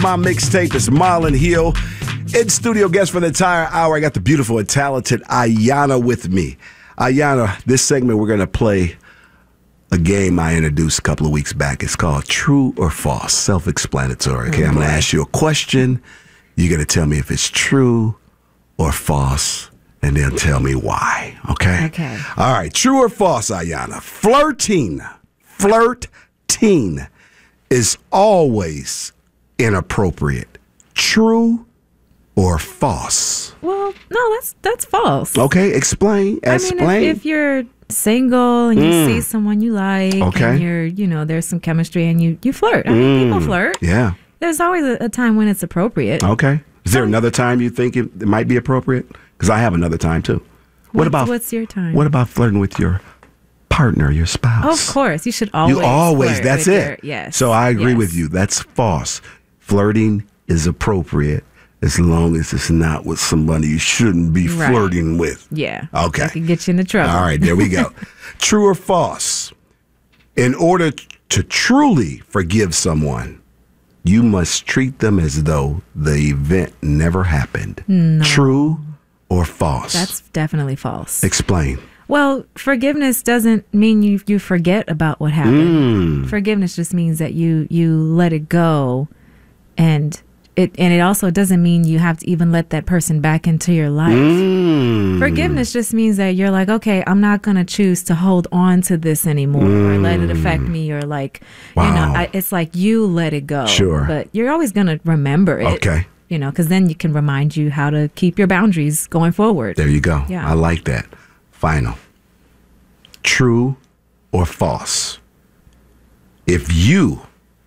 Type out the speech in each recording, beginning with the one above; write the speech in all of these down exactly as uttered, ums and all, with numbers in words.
My Mixtape. It's Marlon Hill. In studio guest for the entire hour, I got the beautiful and talented Ayana with me. Ayana, this segment we're going to play a game I introduced a couple of weeks back. It's called True or False, self-explanatory. Okay, I'm going to ask you a question. You're going to tell me if it's true or false, and then tell me why. Okay? Okay. All right, true or false, Ayana? Flirting, flirting is always inappropriate. True or false? Well, no, that's that's false. Okay, explain. Explain. I mean, if, if you're single and you Mm. see someone you like, Okay. and you're, you know, there's some chemistry and you, you flirt. I mean, people flirt. Yeah. There's always a, a time when it's appropriate. Okay. Is there Um, another time you think it, it might be appropriate? Because I have another time too. What What's- about what's your time? What about flirting with your partner, your spouse? Of course, you should always. You always. flirt That's with it. your- yes. So I agree yes. with you. That's false. Flirting is appropriate as long as it's not with somebody you shouldn't be Right. flirting with. Yeah. Okay. That can get you into trouble. All right, there we go. True or false? In order to truly forgive someone, you must treat them as though the event never happened. No. True or false? That's definitely false. Explain. Well, forgiveness doesn't mean you you forget about what happened. Forgiveness just means that you you let it go, and it and it also doesn't mean you have to even let that person back into your life. Mm. Forgiveness just means that you're like, okay, I'm not gonna choose to hold on to this anymore or let it affect me, or like, you know, Wow. I, it's like you let it go. Sure. But you're always gonna remember it. Okay. You know, because then you can remind you how to keep your boundaries going forward. There you go. Yeah. I like that. Final. True or false? If you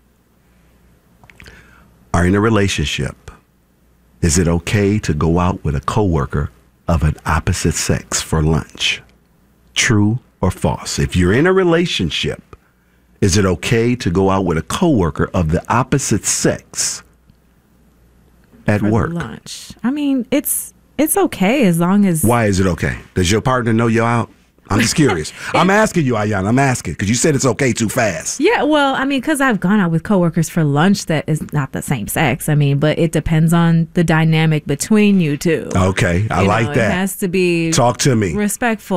are in a relationship, is it okay to go out with a coworker of an opposite sex for lunch? True or false? If you're in a relationship, is it okay to go out with a coworker of the opposite sex at For work? lunch. I mean, it's it's okay as long as Why is it okay? Does your partner know you're out? I'm just curious. I'm asking you, Ayana. I'm asking because you said it's okay too fast. Yeah, well, I mean, because I've gone out with coworkers for lunch that is not the same sex. I mean, but it depends on the dynamic between you two. Okay, I You like know, that. It has to be Talk to me. respectful.